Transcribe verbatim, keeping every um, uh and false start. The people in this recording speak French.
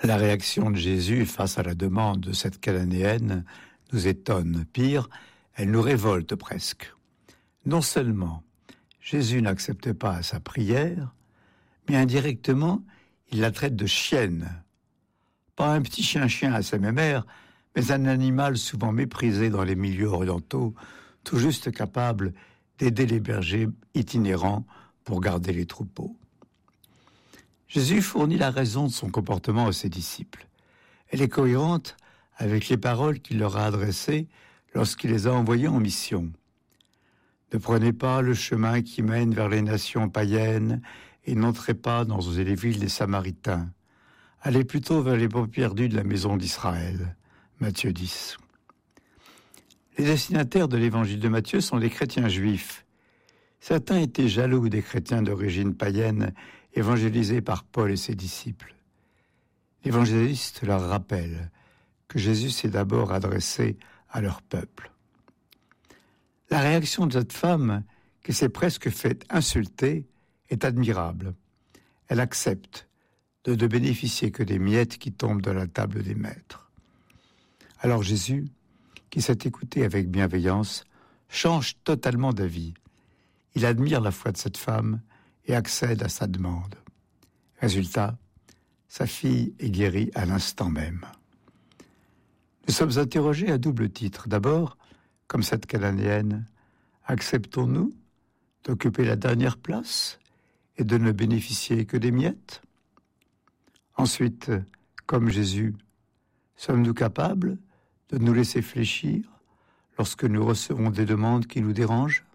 La réaction de Jésus face à la demande de cette Cananéenne nous étonne. Pire, elle nous révolte presque. Non seulement Jésus n'accepte pas sa prière, mais indirectement, il la traite de chienne. Pas un petit chien-chien à sa mémère, mais un animal souvent méprisé dans les milieux orientaux, tout juste capable d'aider les bergers itinérants pour garder les troupeaux. Jésus fournit la raison de son comportement à ses disciples. Elle est cohérente avec les paroles qu'il leur a adressées lorsqu'il les a envoyés en mission. Ne prenez pas le chemin qui mène vers les nations païennes et n'entrez pas dans les villes des Samaritains. Allez plutôt vers les peaux perdues de la maison d'Israël. Matthieu dix. Les destinataires de l'évangile de Matthieu sont les chrétiens juifs. Certains étaient jaloux des chrétiens d'origine païenne évangélisés par Paul et ses disciples. L'évangéliste leur rappelle que Jésus s'est d'abord adressé à leur peuple. La réaction de cette femme, qui s'est presque faite insulter, est admirable. Elle accepte de ne bénéficier que des miettes qui tombent de la table des maîtres. Alors Jésus, qui s'est écouté avec bienveillance, change totalement d'avis. Il admire la foi de cette femme et accède à sa demande. Résultat, sa fille est guérie à l'instant même. Nous sommes interrogés à double titre. D'abord, comme cette Cananéenne, acceptons-nous d'occuper la dernière place et de ne bénéficier que des miettes? Ensuite, comme Jésus, sommes-nous capables de nous laisser fléchir lorsque nous recevons des demandes qui nous dérangent?